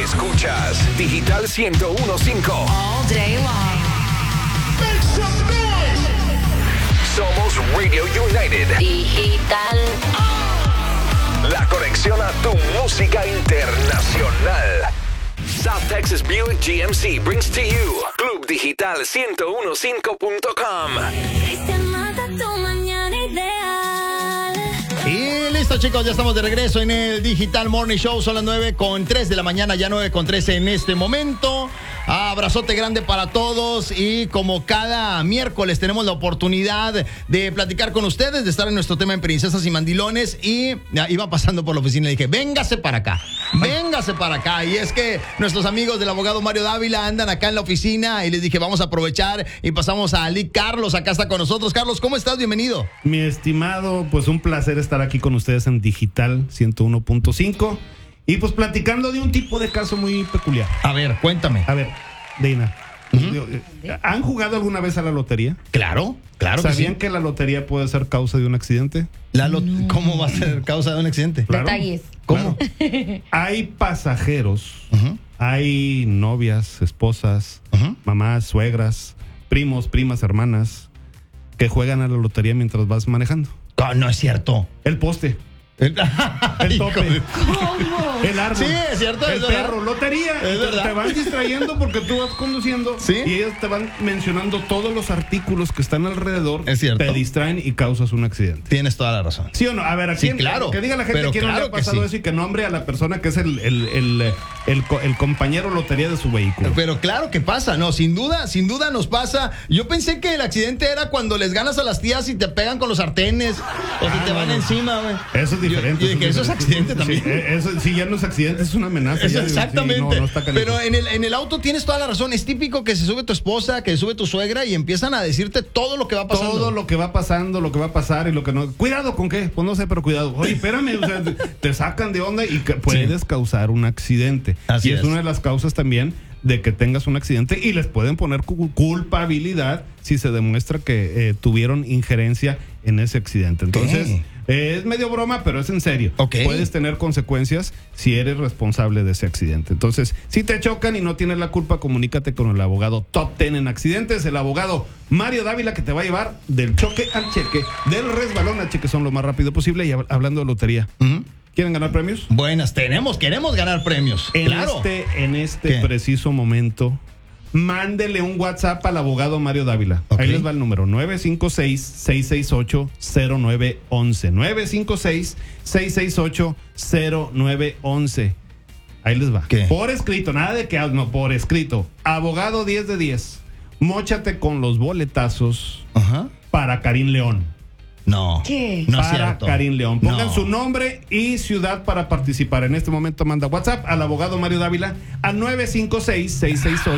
Escuchas Digital 101.5. All day long. Make some noise. Somos Radio United. Digital. La conexión a tu música internacional. South Texas Buick GMC brings to you Club Digital 101.5.com. Y listo, chicos, ya estamos de regreso en el Digital Morning Show. Son las 9:03 de la mañana, ya 9:13 en este momento. Abrazote grande para todos y como cada miércoles tenemos la oportunidad de platicar con ustedes, de estar en nuestro tema en Princesas y Mandilones, y iba pasando por la oficina y dije, véngase para acá. Y es que nuestros amigos del abogado Mario Dávila andan acá en la oficina y les dije, vamos a aprovechar y pasamos a Ali Carlos, acá está con nosotros. Carlos, ¿cómo estás? Bienvenido. Mi estimado, pues un placer estar aquí con ustedes en Digital 101.5 y pues platicando de un tipo de caso muy peculiar. A ver, cuéntame. A ver, Deina, ¿han jugado alguna vez a la lotería? Claro que ¿Sabían sí. que la lotería puede ser causa de un accidente? ¿Cómo va a ser causa de un accidente? Claro. Detalles. ¿Cómo? Hay pasajeros, Ujú. hay novias, esposas, Ujú. mamás, suegras, primos, primas, hermanas que juegan a la lotería mientras vas manejando. No es cierto. El poste, el tope, el árbol, Sí, es cierto, el es verdad. perro, lotería. Es verdad. Te van distrayendo porque tú vas conduciendo, Sí. y ellos te van mencionando todos los artículos que están alrededor. Es cierto. Te distraen y causas un accidente. Tienes toda la razón. ¿Sí o no? A ver, Sí, aquí claro. que diga la gente Pero quién no le claro ha que pasado sí. eso y que nombre a la persona que es el compañero lotería de su vehículo. Pero claro que pasa, no, sin duda nos pasa. Yo pensé que el accidente era cuando les ganas a las tías y te pegan con los sartenes o si te van encima, güey. Eso es diferente. Yo dije, eso es accidente también. Sí, eso sí, ya no es accidente, es una amenaza. Eso Ya, exactamente. sí, no está canijo. Pero en el auto tienes toda la razón. Es típico que se sube tu esposa, que se sube tu suegra y empiezan a decirte todo lo que va pasando. Todo lo que va pasando, lo que va a pasar y lo que no. ¿Cuidado con qué? Pues no sé, pero cuidado. Oye, espérame, o sea, te sacan de onda y puedes causar un accidente. Así y es es. una de las causas también de que tengas un accidente y les pueden poner culpabilidad si se demuestra que tuvieron injerencia en ese accidente. Entonces, es medio broma, pero es en serio. Ok. Puedes tener consecuencias si eres responsable de ese accidente. Entonces, si te chocan y no tienes la culpa, comunícate con el abogado Top 10 en accidentes, el abogado Mario Dávila, que te va a llevar del choque al cheque, del resbalón al cheque, son lo más rápido posible. Y hablando de lotería, Ujú. ¿quieren ganar premios? Buenas, queremos ganar premios. Claro. En este ¿Qué? preciso momento, mándele un WhatsApp al abogado Mario Dávila. Ok. Ahí les va el número: 956-668-0911. 956-668-0911. Ahí les va. ¿Qué? Por escrito, nada de que no, por escrito. Abogado 10 de 10. Móchate con los boletazos Ajá. para Karim León. No. ¿Qué? No es Para cierto. Karim León. Pongan No. su nombre y ciudad para participar. En este momento manda WhatsApp al abogado Mario Dávila al 956-668